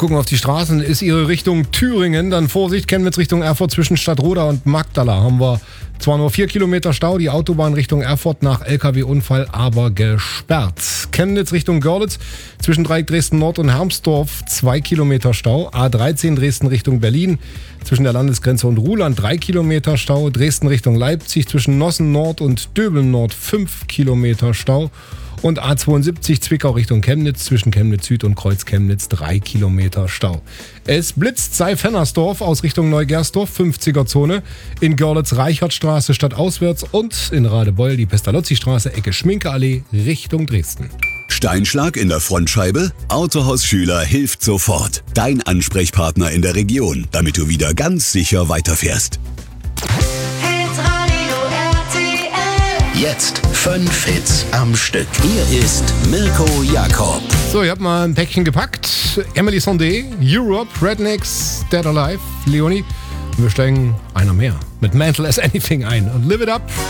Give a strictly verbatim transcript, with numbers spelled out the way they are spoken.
gucken auf die Straßen. Ist Ihre Richtung Thüringen, dann Vorsicht, Chemnitz Richtung Erfurt zwischen Stadtroda und Magdala haben wir zwar nur vier Kilometer Stau, die Autobahn Richtung Erfurt nach L K W-Unfall aber gesperrt. Chemnitz Richtung Görlitz zwischen Dreieck Dresden Nord und Hermsdorf zwei Kilometer Stau. A dreizehn Dresden Richtung Berlin zwischen der Landesgrenze und Ruhland drei Kilometer Stau. Dresden Richtung Leipzig zwischen Nossen Nord und Döbeln Nord fünf Kilometer Stau. Und A zweiundsiebzig Zwickau Richtung Chemnitz zwischen Chemnitz Süd und Kreuz Chemnitz drei Kilometer Stau. Es blitzt Seyfennersdorf aus Richtung Neugersdorf, fünfziger Zone. In Görlitz Reichertstraße stadtauswärts und in Radebeul die Pestalozzi-Straße, Ecke Schminkeallee Richtung Dresden. Steinschlag in der Frontscheibe? Autohaus Schüler hilft sofort. Dein Ansprechpartner in der Region, damit du wieder ganz sicher weiterfährst. Jetzt fünf Hits am Stück. Hier ist Mirko Jakob. So, ich habe mal ein Päckchen gepackt. Emily Sondé, Europe, Rednecks, Dead Alive, Leonie. Und wir steigen einer mehr mit Mental as Anything ein und Live It Up.